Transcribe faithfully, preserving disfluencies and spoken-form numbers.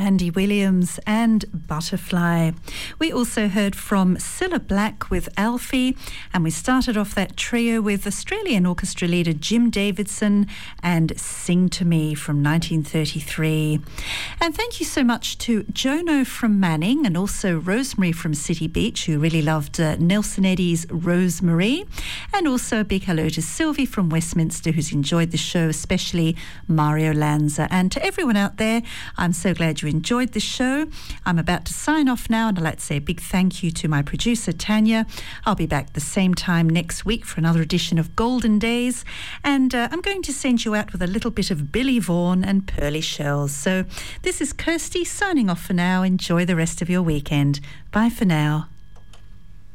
Andy Williams and Butterfly. We also heard from Cilla Black with Alfie, and we started off that trio with Australian orchestra leader Jim Davidson and Sing to Me from nineteen thirty-three. And thank you so much to Jono from Manning and also Rosemary from City Beach, who really loved uh, Nelson Eddy's Rosemary. And also a big hello to Sylvie from Westminster, who's enjoyed the show, especially Mario Lanza. And to everyone out there, I'm so glad you enjoyed the show. I'm about to sign off now, and I'd like to say a big thank you to my producer, Tanya. I'll be back the same time next week for another edition of Golden Days, and uh, I'm going to send you out with a little bit of Billy Vaughan and Pearly Shells. So this is Kirsty signing off for now. Enjoy the rest of your weekend. Bye for now.